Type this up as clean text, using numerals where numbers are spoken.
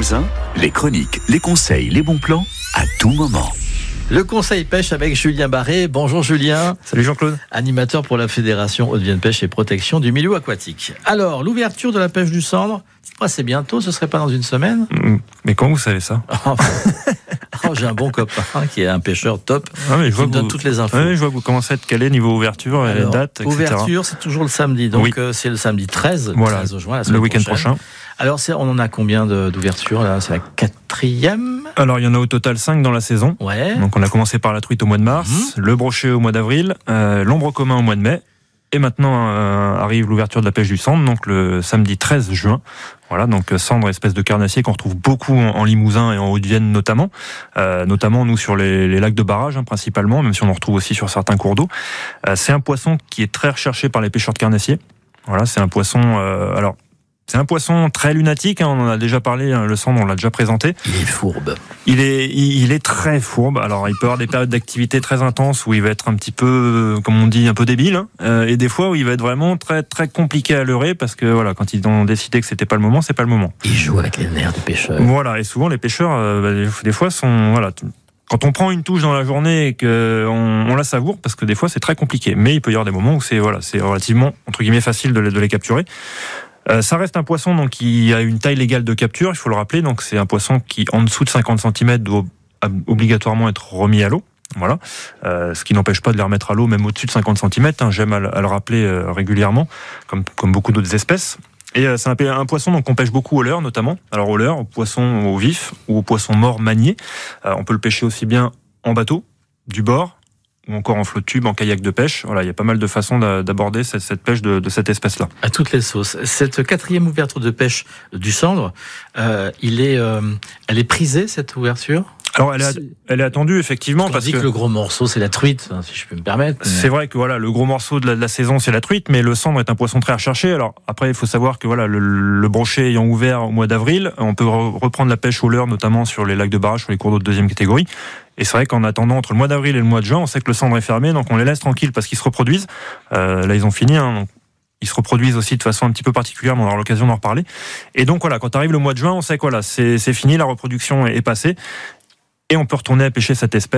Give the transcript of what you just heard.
Limousin, les chroniques, les conseils, les bons plans, à tout moment. Le conseil pêche avec Julien Barré. Bonjour Julien. Salut Jean-Claude. Animateur pour la Fédération Haute-Vienne Pêche et Protection du milieu aquatique. Alors, l'ouverture de la pêche du cendre, c'est bientôt, ce serait pas dans une semaine? Mais comment vous savez ça? J'ai un bon copain qui est un pêcheur top, mais je qui me donne toutes les infos. Je vois que vous commencez à être calé niveau ouverture, et date, etc. Ouverture, c'est toujours le samedi, donc c'est le samedi 13 juin, le week-end prochain. Alors, on en a combien d'ouvertures là? C'est la 4e? Alors, il y en a au total 5 dans la saison. Ouais. Donc, on a commencé par la truite au mois de mars, le brochet au mois d'avril, l'ombre commun au mois de mai. Et maintenant arrive l'ouverture de la pêche du cendre, donc le samedi 13 juin. Voilà, donc cendre, espèce de carnassier qu'on retrouve beaucoup en Limousin et en Haute-Vienne notamment. Notamment nous sur les lacs de barrage principalement, même si on en retrouve aussi sur certains cours d'eau. C'est un poisson qui est très recherché par les pêcheurs de carnassiers. Voilà, c'est un poisson... c'est un poisson très lunatique, on en a déjà parlé, le cendre, on l'a déjà présenté. Il est fourbe. Il est très fourbe. Alors, il peut avoir des périodes d'activité très intenses où il va être un petit peu, comme on dit, un peu débile, et des fois où il va être vraiment très très compliqué à leurrer parce que voilà, quand ils ont décidé que c'était pas le moment, c'est pas le moment. Il joue avec les nerfs des pêcheurs. Voilà, et souvent les pêcheurs, des fois sont quand on prend une touche dans la journée et qu'on la savoure, parce que des fois c'est très compliqué, mais il peut y avoir des moments où c'est relativement entre guillemets facile de les capturer. Ça reste un poisson donc qui a une taille légale de capture, il faut le rappeler. Donc c'est un poisson qui, en dessous de 50 cm, doit obligatoirement être remis à l'eau. Voilà, ce qui n'empêche pas de les remettre à l'eau même au-dessus de 50 cm. J'aime à le rappeler régulièrement, comme beaucoup d'autres espèces. Et c'est un poisson donc qu'on pêche beaucoup au leurre notamment. Alors au leurre, au poisson au vif ou au poisson mort manié. On peut le pêcher aussi bien en bateau, du bord, ou encore en flot de tube, en kayak de pêche. Voilà, il y a pas mal de façons d'aborder cette pêche de cette espèce-là. À toutes les sauces. Cette 4e ouverture de pêche du cendre, elle est prisée, cette ouverture? Alors elle est attendue effectivement parce que le gros morceau c'est la truite, si je peux me permettre. C'est vrai que le gros morceau de la saison c'est la truite, mais le cendre est un poisson très recherché. Alors après il faut savoir que le brochet ayant ouvert au mois d'avril, on peut reprendre la pêche au leurre notamment sur les lacs de barrage, sur les cours d'eau de 2e catégorie. Et c'est vrai qu'en attendant entre le mois d'avril et le mois de juin, on sait que le cendre est fermé, donc on les laisse tranquilles parce qu'ils se reproduisent. Là ils ont fini, donc ils se reproduisent aussi de façon un petit peu particulière, mais on aura l'occasion d'en reparler. Et donc quand arrive le mois de juin, on sait que c'est fini, la reproduction est passée. Et on peut retourner à pêcher cette espèce.